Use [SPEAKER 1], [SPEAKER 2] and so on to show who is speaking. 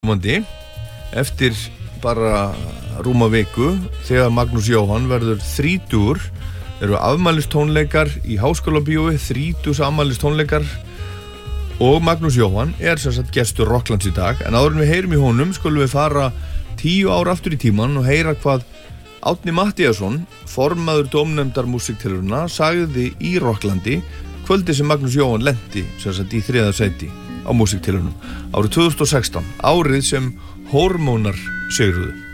[SPEAKER 1] komandi eftir bara rúma viku þegar Magnús Jóhann verður 30 eru afmælistónleikar í Háskólabíói 30 afmælistónleikar og Magnús Jóhann sem sagt gestur Rocklands í dag en áður en við heyrum í honum skulum við fara 10 ár aftur í tímann og heyra hvað Árni Matthíasson formaður dómnefndar músíktilrauna sagði í Rocklandi kvöldi sem Magnús Jóhann lenti sem sagt í 3. sæti á músíktilraunum árið 2016 árið sem hormónar sigruðu